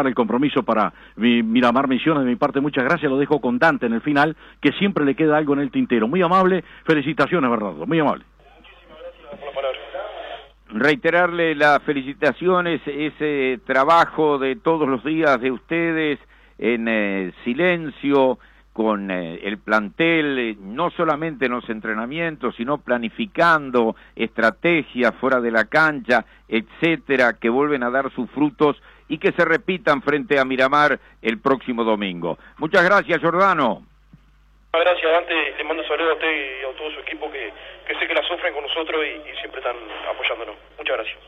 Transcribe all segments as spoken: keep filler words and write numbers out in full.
dejar el compromiso para mi, Miramar Misiones. De mi parte, muchas gracias, lo dejo con Dante en el final, que siempre le queda algo en el tintero. Muy amable, felicitaciones, Bernardo, muy amable. Muchísimas gracias por la palabra. Reiterarle las felicitaciones, ese trabajo de todos los días de ustedes en eh, silencio, con eh, el plantel, eh, no solamente en los entrenamientos, sino planificando estrategias fuera de la cancha, etcétera, que vuelven a dar sus frutos y que se repitan frente a Miramar el próximo domingo. Muchas gracias, Giordano. Gracias, Dante, le mando un saludo a usted y a todo su equipo que, que sé que la sufren con nosotros y, y siempre están apoyándonos. Muchas gracias.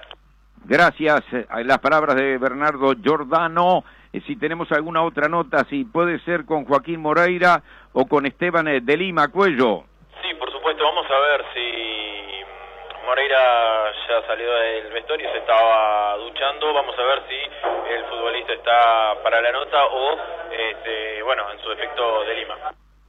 Gracias a las palabras de Bernardo Giordano. Eh, si tenemos alguna otra nota, si puede ser con Joaquín Moreira o con Esteban eh, de Lima, Cuello. Sí, por supuesto, vamos a ver si Moreira ya salió del vestuario y se estaba duchando. Vamos a ver si el futbolista está para la nota o, este, bueno, en su defecto de Lima.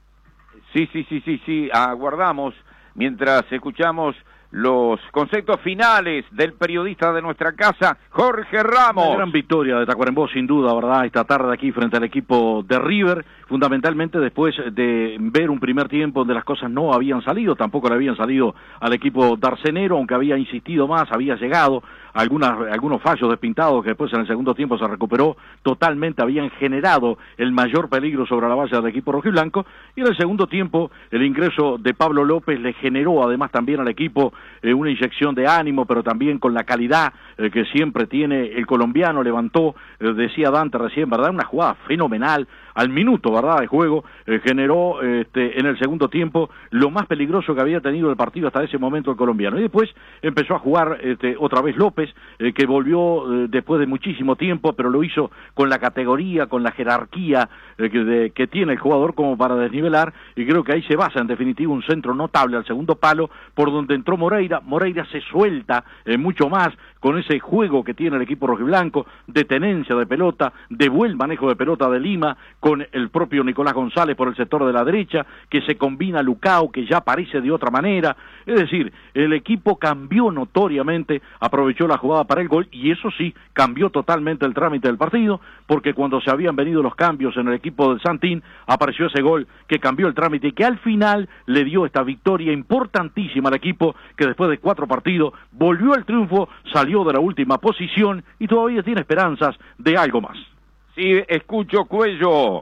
Sí, sí, sí, sí, sí, aguardamos mientras escuchamos los conceptos finales del periodista de nuestra casa, Jorge Ramos. Una gran victoria de Tacuarembó, sin duda, ¿verdad? Esta tarde aquí frente al equipo de River, fundamentalmente después de ver un primer tiempo donde las cosas no habían salido, tampoco le habían salido al equipo darcenero, aunque había insistido más, había llegado algunas, algunos fallos despintados que después en el segundo tiempo se recuperó totalmente, habían generado el mayor peligro sobre la valla del equipo rojiblanco, y en el segundo tiempo el ingreso de Pablo López le generó además también al equipo eh, una inyección de ánimo, pero también con la calidad eh, que siempre tiene el colombiano. Levantó, eh, decía Dante recién, ¿verdad? Una jugada fenomenal, al minuto, ¿verdad?, de juego, eh, generó este, en el segundo tiempo lo más peligroso que había tenido el partido hasta ese momento el colombiano. Y después empezó a jugar este, otra vez López, eh, que volvió eh, después de muchísimo tiempo, pero lo hizo con la categoría, con la jerarquía eh, que, de, que tiene el jugador como para desnivelar, y creo que ahí se basa en definitiva un centro notable al segundo palo, por donde entró Moreira. Moreira se suelta eh, mucho más con ese juego que tiene el equipo rojiblanco, de tenencia de pelota, de buen manejo de pelota de Lima, con el propio Nicolás González por el sector de la derecha, que se combina Lucao, que ya aparece de otra manera. Es decir, el equipo cambió notoriamente, aprovechó la jugada para el gol, y eso sí, cambió totalmente el trámite del partido, porque cuando se habían venido los cambios en el equipo del Santín, apareció ese gol que cambió el trámite y que al final le dio esta victoria importantísima al equipo, que después de cuatro partidos volvió al triunfo, salió de la última posición y todavía tiene esperanzas de algo más. Sí, escucho, Cuello.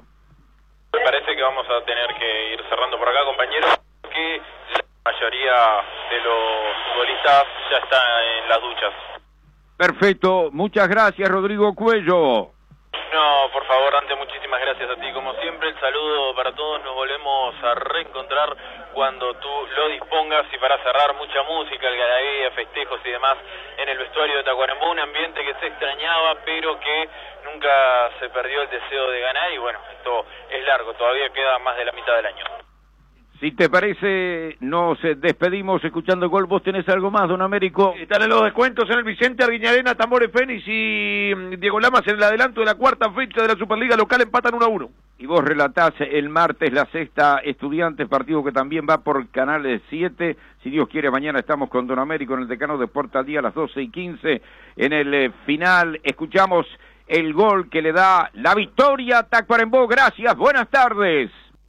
Me parece que vamos a tener que ir cerrando por acá, compañeros, que la mayoría de los futbolistas ya está en las duchas. Perfecto, muchas gracias, Rodrigo Cuello. No, por favor, Dante, muchísimas gracias a ti. Como siempre, el saludo para todos. Nos volvemos a reencontrar cuando tú lo dispongas, y para cerrar, mucha música, algarabía, festejos y demás en el vestuario de Tacuarembó, un ambiente que se extrañaba, pero que nunca se perdió el deseo de ganar, y bueno, esto es largo, todavía queda más de la mitad del año. Si te parece, nos despedimos escuchando gol. ¿Vos tenés algo más, don Américo? Están en los descuentos en el Vicente Arguiñarena, Tambores Fénix y Diego Lamas en el adelanto de la cuarta fecha de la Superliga local, empatan uno a uno. Y vos relatás el martes la sexta Estudiantes, partido que también va por Canal siete. Si Dios quiere, mañana estamos con don Américo en el Decano de Sport al día a las doce y quince. En el eh, final escuchamos el gol que le da la victoria a Tacuarembó. Gracias, buenas tardes.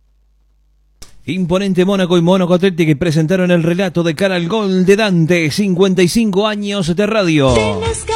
Imponente Mónaco y Mónaco Athletic que presentaron el relato de cara al gol de Dante, cincuenta y cinco años de radio.